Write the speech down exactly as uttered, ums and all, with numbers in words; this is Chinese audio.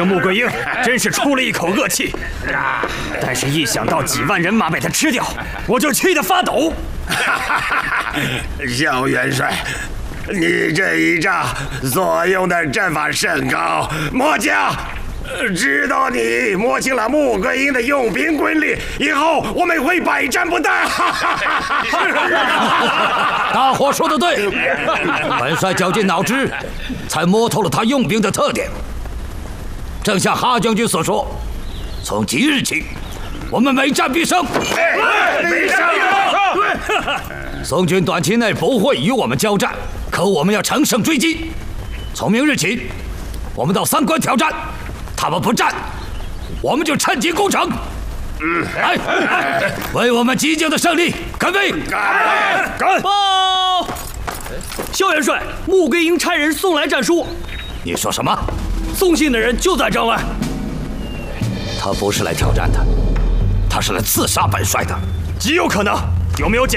这穆桂英真是出了一口恶气，但是一想到几万人马被他吃掉，我就气得发抖。 萧元帅，你这一仗所用的阵法甚高，末将知道你摸清了穆桂英的用兵规律，以后我们会百战不殆。 大伙说的对，本帅绞尽脑汁，才摸透了他用兵的特点。正像哈将军所说，从即日起，我们每战必胜。 必胜！ 宋军短期内不会与我们交战，可我们要乘胜追击。从明日起，我们到三关挑战。他们不战，我们就趁机攻城。嗯，来，为我们即将的胜利干杯！ 干！ 干！报！萧元帅，穆桂英差人送来战书。 你说什么？ 送信的人就在帐外。 他不是来挑战的，他是来刺杀本帅的。 极有可能。有没有检？